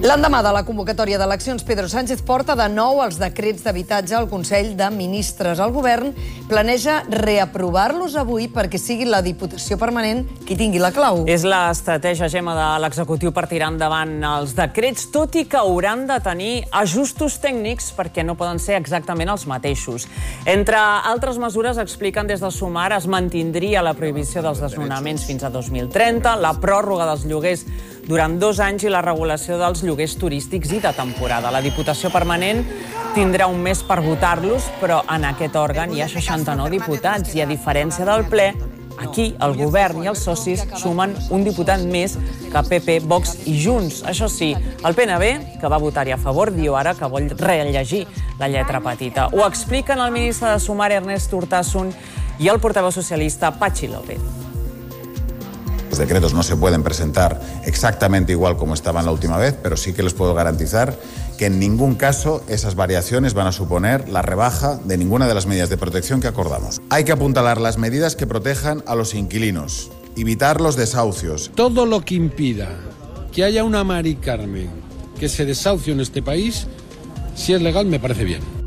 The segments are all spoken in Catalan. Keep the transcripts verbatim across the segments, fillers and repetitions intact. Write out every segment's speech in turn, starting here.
L'endemà de la convocatòria d'eleccions, Pedro Sánchez porta de nou els decrets d'habitatge al Consell de Ministres. El govern planeja reaprovar-los avui perquè sigui la Diputació Permanent qui tingui la clau. És l'estratègia, Gemma, de l'executiu per tirar endavant els decrets, tot i que hauran de tenir ajustos tècnics perquè no poden ser exactament els mateixos. Entre altres mesures, expliquen des de Sumar, es mantindria la prohibició dels desnonaments fins a dos mil trenta, la pròrroga dels lloguers durant dos anys i la regulació dels lloguers turístics i de temporada. La Diputació Permanent tindrà un mes per votar-los, però en aquest òrgan hi ha seixanta-nou diputats i, a diferència del ple, aquí el govern i els socis sumen un diputat més que P P, Vox i Junts. Això sí, el P N B, que va votar-hi a favor, diu ara que vol rellegir la lletra petita. Ho expliquen el ministre de Sumar, Ernest Urtasun, i el portaveu socialista, Patxi López. Los decretos no se pueden presentar exactamente igual como estaban la última vez, pero sí que les puedo garantizar que en ningún caso esas variaciones van a suponer la rebaja de ninguna de las medidas de protección que acordamos. Hay que apuntalar las medidas que protejan a los inquilinos, evitar los desahucios. Todo lo que impida que haya una Mari Carmen que se desahucie en este país, si es legal, me parece bien.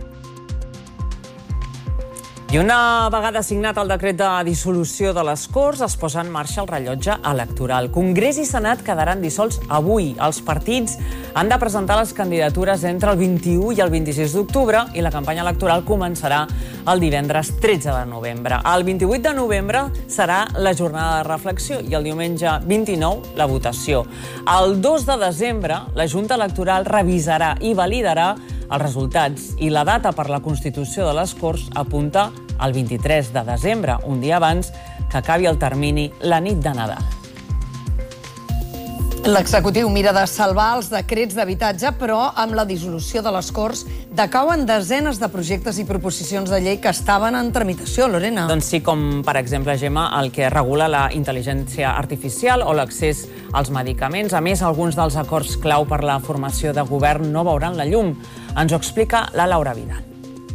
I una vegada signat el decret de dissolució de les Corts, es posa en marxa el rellotge electoral. Congrés i Senat quedaran dissolts avui. Els partits han de presentar les candidatures entre el vint-i-u i el vint-i-sis d'octubre i la campanya electoral començarà el divendres tretze de novembre. El vint-i-vuit de novembre serà la jornada de reflexió i el diumenge vint-i-nou la votació. El dos de desembre la Junta Electoral revisarà i validarà els resultats i la data per la constitució de les Corts apunta al vint-i-tres de desembre, un dia abans que acabi el termini la nit de Nadal. L'executiu mira de salvar els decrets d'habitatge, però amb la dissolució de les Corts decauen desenes de projectes i proposicions de llei que estaven en tramitació, Lorena. Doncs sí, com per exemple, Gemma, el que regula la intel·ligència artificial o l'accés als medicaments. A més, alguns dels acords clau per la formació de govern no veuran la llum. Ens ho explica la Laura Vidal.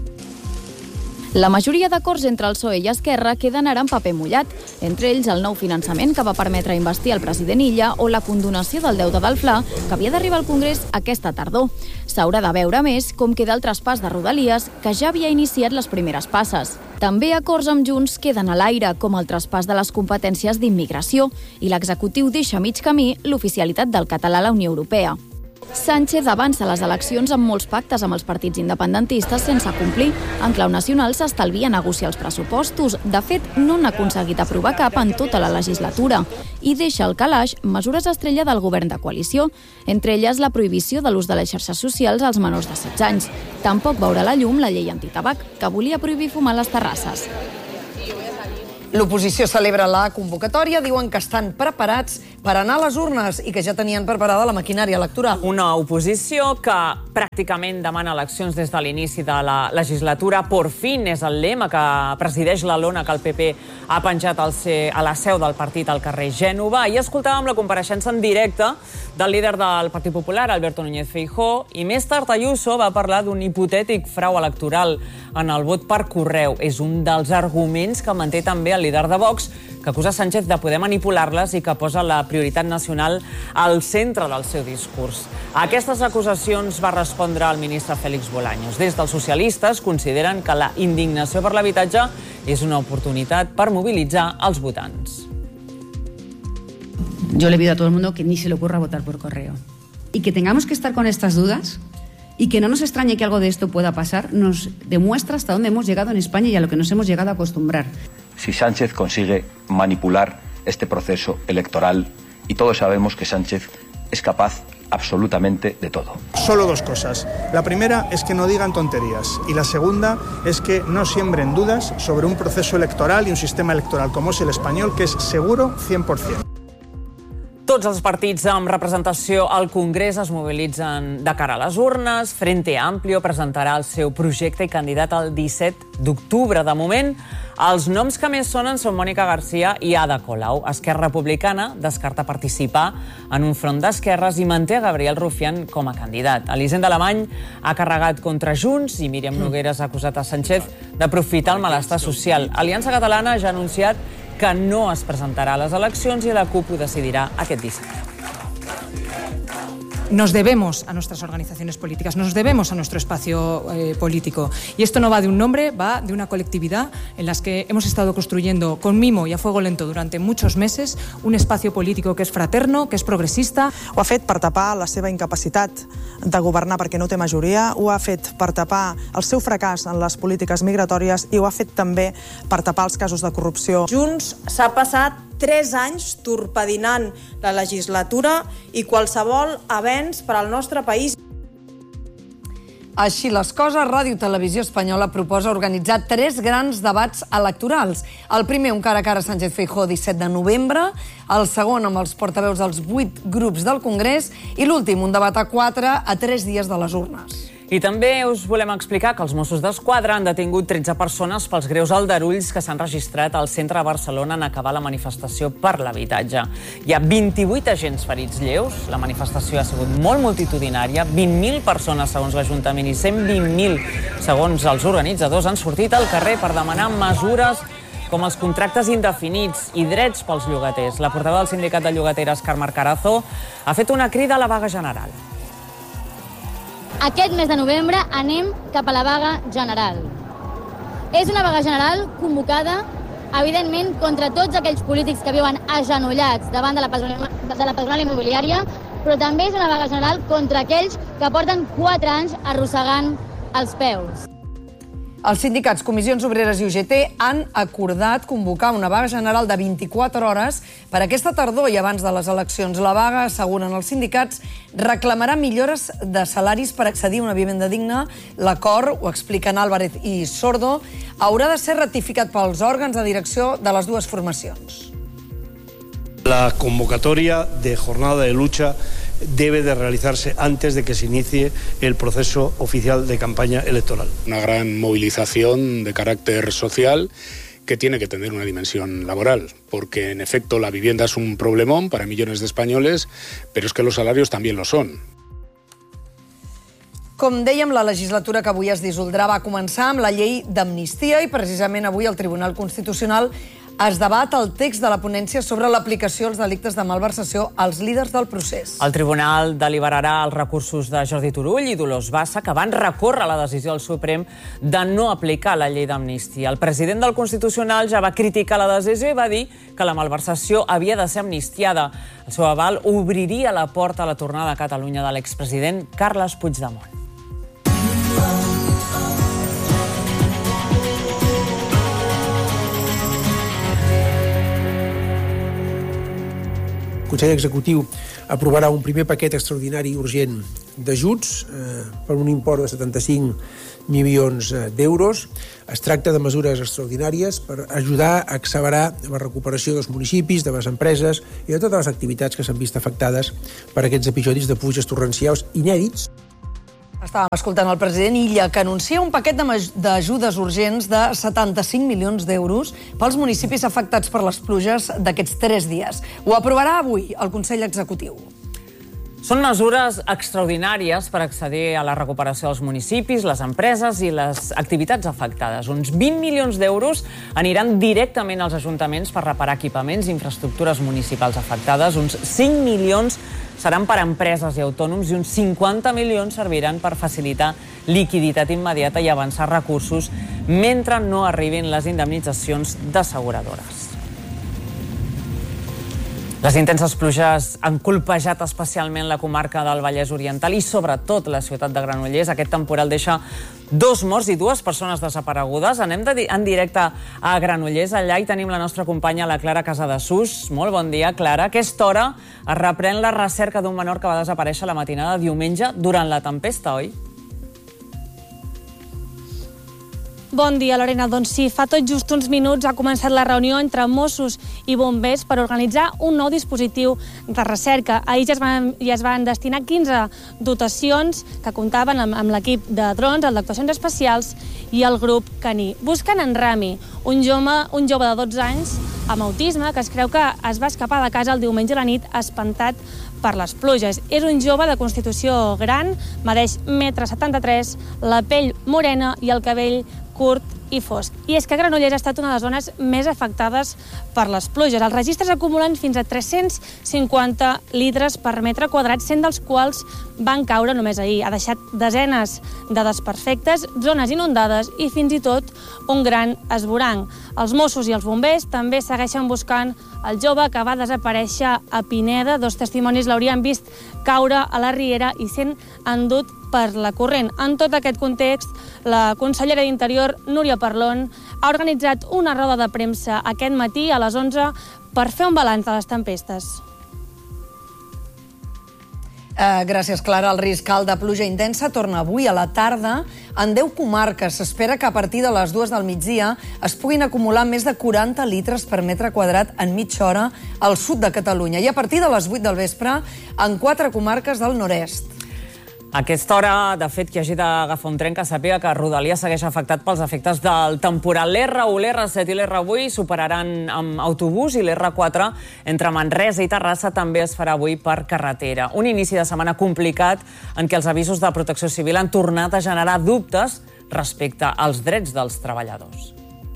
La majoria d'acords entre el P S O E i Esquerra queden ara en paper mullat, entre ells el nou finançament que va permetre investir el president Illa o la condonació del deute del Fla, que havia d'arribar al Congrés aquesta tardor. S'haurà de veure més com queda el traspàs de Rodalies, que ja havia iniciat les primeres passes. També acords amb Junts queden a l'aire, com el traspàs de les competències d'immigració, i l'executiu deixa a mig camí l'oficialitat del català a la Unió Europea. Sánchez avança les eleccions amb molts pactes amb els partits independentistes sense complir. En clau nacional s'estalvia negociar els pressupostos. De fet, no n'ha aconseguit aprovar cap en tota la legislatura. I deixa al calaix mesures estrella del govern de coalició, entre elles la prohibició de l'ús de les xarxes socials als menors de setze anys. Tampoc veurà la llum la llei antitabac, que volia prohibir fumar a les terrasses. L'oposició celebra la convocatòria, diuen que estan preparats per anar a les urnes i que ja tenien preparada la maquinària electoral. Una oposició que pràcticament demana eleccions des de l'inici de la legislatura. Por fin és el lema que presideix la lona que el P P ha penjat al ser, a la seu del partit al carrer Gènova. I escoltàvem la compareixença en directe del líder del Partit Popular, Alberto Núñez Feijóo, i més tard Ayuso va parlar d'un hipotètic frau electoral en el vot per correu. És un dels arguments que manté també el líder de Vox, que acusa Sánchez de poder manipular-les i que posa la prioritat nacional al centre del seu discurs. A aquestes acusacions va respondre el ministre Félix Bolaños. Des dels socialistes consideren que la indignació per l'habitatge és una oportunitat per mobilitzar els votants. Yo le pido a todo el mundo que ni se le ocurra votar por correo. Y que tengamos que estar con estas dudas y que no nos extrañe que algo de esto pueda pasar, nos demuestra hasta dónde hemos llegado en España y a lo que nos hemos llegado a acostumbrar. Si Sánchez consigue manipular este proceso electoral, y todos sabemos que Sánchez es capaz absolutamente de todo. Solo dos cosas. La primera es que no digan tonterías y la segunda es que no siembren dudas sobre un proceso electoral y un sistema electoral como es el español, que es seguro cien por cien. Tots els partits amb representació al Congrés es mobilitzen de cara a les urnes. Frente Amplio presentarà el seu projecte i candidat el disset d'octubre. De moment, els noms que més sonen són Mònica García i Ada Colau. Esquerra Republicana descarta participar en un front d'esquerres i manté a Gabriel Rufián com a candidat. Elisenda Alemany ha carregat contra Junts i Míriam Nogueras ha acusat a Sánchez d'aprofitar el malestar social. Aliança Catalana ja ha anunciat que no es presentarà a les eleccions i la CUP ho decidirà aquest dissabte. nos debemos a nuestras organizaciones políticas, nos debemos a nuestro espacio eh, político. Y esto no va de un nombre, va de una colectividad en la que hemos estado construyendo con mimo y a fuego lento durante muchos meses un espacio político que és fraterno, que és progressista. Ho ha fet per tapar la seva incapacitat de governar perquè no té majoria, ho ha fet per tapar el seu fracàs en les polítiques migratòries i ho ha fet també per tapar els casos de corrupció. Junts s'ha passat tres anys torpedinant la legislatura i qualsevol avenç per al nostre país. Així les coses, Ràdio Televisió Espanyola proposa organitzar tres grans debats electorals. El primer, un cara a cara Sánchez Feijóo, disset de novembre, el segon amb els portaveus dels vuit grups del Congrés i l'últim, un debat a quatre a tres dies de les urnes. I també us volem explicar que els Mossos d'Esquadra han detingut tretze persones pels greus aldarulls que s'han registrat al centre de Barcelona en acabar la manifestació per l'habitatge. Hi ha vint-i-vuit agents ferits lleus, la manifestació ha sigut molt multitudinària, vint mil persones segons l'Ajuntament i cent vint mil segons els organitzadors han sortit al carrer per demanar mesures com els contractes indefinits i drets pels llogaters. La portaveu del sindicat de llogateres, Carme Carazo, ha fet una crida a la vaga general. Aquest mes de novembre anem cap a la vaga general. És una vaga general convocada, evidentment, contra tots aquells polítics que viuen agenollats davant de la patronal immobiliària, però també és una vaga general contra aquells que porten quatre anys arrossegant els peus. Els sindicats, Comissions Obreres i U G T han acordat convocar una vaga general de vint-i-quatre hores per aquesta tardor i abans de les eleccions. La vaga, asseguren els sindicats, reclamarà millores de salaris per accedir a una vivenda digna. L'acord, ho expliquen Álvarez i Sordo, haurà de ser ratificat pels òrgans de direcció de les dues formacions. La convocatoria de jornada de lucha debe de realizarse antes de que se inicie el proceso oficial de campaña electoral. Una gran movilización de carácter social que tiene que tener una dimensión laboral, porque en efecto la vivienda es un problemón para millones de españoles, pero es que los salarios también lo son. Com dèiem, la legislatura que avui es dissoldrà va començar amb la llei d'amnistia i precisament avui el Tribunal Constitucional es debat el text de la ponència sobre l'aplicació als delictes de malversació als líders del procés. El tribunal deliberarà els recursos de Jordi Turull i Dolors Bassa, que van recórrer la decisió del Suprem de no aplicar la llei d'amnistia. El president del Constitucional ja va criticar la decisió i va dir que la malversació havia de ser amnistiada. El seu aval obriria la porta a la tornada a Catalunya de l'expresident Carles Puigdemont. El Consell Executiu aprovarà un primer paquet extraordinari i urgent d'ajuts eh, per un import de setanta-cinc milions d'euros. Es tracta de mesures extraordinàries per ajudar a accelerar la recuperació dels municipis, de les empreses i de totes les activitats que s'han vist afectades per aquests episodis de pluges torrencials inèdits. Estàvem escoltant el president Illa, que anuncia un paquet d'ajudes urgents de setanta-cinc milions d'euros pels municipis afectats per les pluges d'aquests tres dies. Ho aprovarà avui el Consell Executiu. Són mesures extraordinàries per accedir a la recuperació dels municipis, les empreses i les activitats afectades. Uns vint milions d'euros aniran directament als ajuntaments per reparar equipaments i infraestructures municipals afectades. Uns cinc milions seran per a empreses i autònoms i uns cinquanta milions serviran per facilitar liquiditat immediata i avançar recursos mentre no arribin les indemnitzacions d'asseguradores. Les intenses pluges han colpejat especialment la comarca del Vallès Oriental i sobretot la ciutat de Granollers. Aquest temporal deixa dos morts i dues persones desaparegudes. Anem de, en directe a Granollers. Allà hi tenim la nostra companya, la Clara Casadesús. Molt bon dia, Clara. A aquesta hora es reprèn la recerca d'un menor que va desaparèixer la matinada de diumenge durant la tempesta, oi? Bon dia, Lorena. Doncs sí, fa tot just uns minuts ha començat la reunió entre Mossos i bombers per organitzar un nou dispositiu de recerca. Ahir ja es van, ja es van destinar quinze dotacions que comptaven amb, amb l'equip de drons, el d'actuacions especials i el grup caní. Busquen en Rami, un jove, un jove de dotze anys amb autisme que es creu que es va escapar de casa el diumenge a la nit espantat per les pluges. És un jove de constitució gran, medeix un metre setanta-tres, la pell morena i el cabell curt i fosc. I és que Granollers ha estat una de les zones més afectades per les pluges. Els registres acumulen fins a tres-cents cinquanta litres per metre quadrat, cent dels quals van caure només ahir. Ha deixat desenes de desperfectes, zones inundades i fins i tot un gran esvoranc. Els Mossos i els bombers també segueixen buscant el jove que va desaparèixer a Pineda. Dos testimonis l'haurien vist caure a la riera i sent endut per la corrent. En tot aquest context, la consellera d'Interior, Núria Parlon, ha organitzat una roda de premsa aquest matí a les onze per fer un balanç de les tempestes. Uh, gràcies, Clara. El risc alt de pluja intensa torna avui a la tarda. En deu comarques s'espera que a partir de les dues del migdia es puguin acumular més de quaranta litres per metre quadrat en mitja hora al sud de Catalunya i a partir de les vuit del vespre en quatre comarques del nord-est. A aquesta hora, de fet, qui hagi d'agafar un tren que sàpiga que Rodalia segueix afectat pels efectes del temporal. L'R u, l'R set i l'R vuit superaran amb autobús i l'R quatre entre Manresa i Terrassa també es farà avui per carretera. Un inici de setmana complicat en què els avisos de Protecció Civil han tornat a generar dubtes respecte als drets dels treballadors.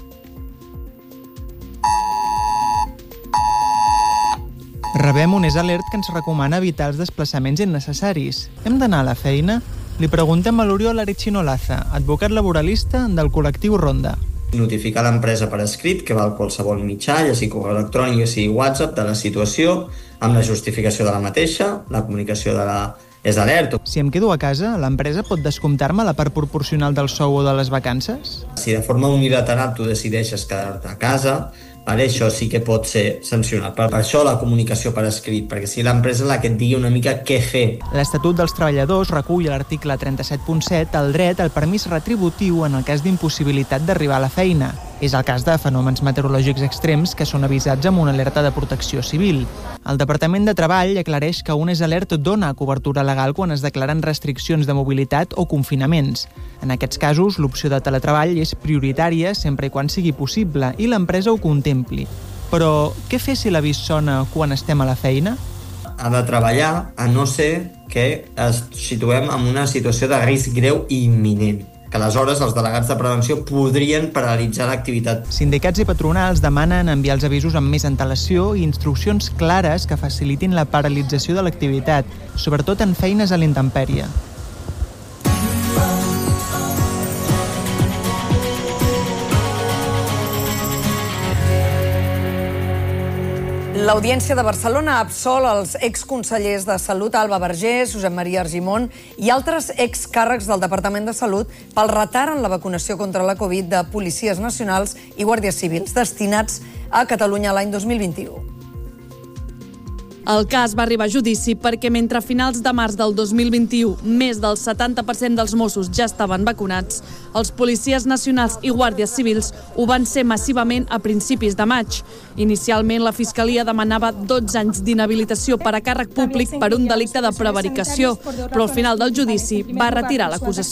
Rebem un és alert que ens recomana evitar els desplaçaments innecessaris. Hem d'anar a la feina? Li preguntem a l'Oriol Arichinolaza, advocat laboralista del col·lectiu Ronda. Notificar l'empresa per escrit, que val qualsevol mitjà, ja sigui correu electrònic, ja sigui WhatsApp, de la situació, amb la justificació de la mateixa, la comunicació de la és alert. Si em quedo a casa, l'empresa pot descomptar-me la part proporcional del sou o de les vacances? Si de forma unilateral tu decideixes quedar-te a casa, per això sí que pot ser sancionat. Per això la comunicació per escrit, perquè si l'empresa la que et digui una mica què fer. L'Estatut dels Treballadors recull a l'article trenta-set punt set el dret al permís retributiu en el cas d'impossibilitat d'arribar a la feina. És el cas de fenòmens meteorològics extrems que són avisats amb una alerta de protecció civil. El Departament de Treball aclareix que un és alert dona cobertura legal quan es declaren restriccions de mobilitat o confinaments. En aquests casos, l'opció de teletreball és prioritària sempre i quan sigui possible i l'empresa ho contempli. Però què fer si l'avís sona quan estem a la feina? Ha de treballar, a no ser que es situem en una situació de risc greu i imminent, que aleshores els delegats de prevenció podrien paralitzar l'activitat. Sindicats i patronals demanen enviar els avisos amb més antelació i instruccions clares que facilitin la paralització de l'activitat, sobretot en feines a la intempèrie. L'Audiència de Barcelona absol els exconsellers de Salut Alba Vergés, Josep Maria Argimon i altres excàrrecs del Departament de Salut pel retard en la vacunació contra la Covid de policies nacionals i guàrdies civils destinats a Catalunya l'any dos mil vint-i-u. El cas va arribar a judici perquè mentre a finals de març del dos mil vint-i-u més del setanta per cent dels Mossos ja estaven vacunats, els policies nacionals i guàrdies civils ho van ser massivament a principis de maig. Inicialment, la Fiscalia demanava dotze anys d'inhabilitació per a càrrec públic per un delicte de prevaricació, però al final del judici va retirar l'acusació.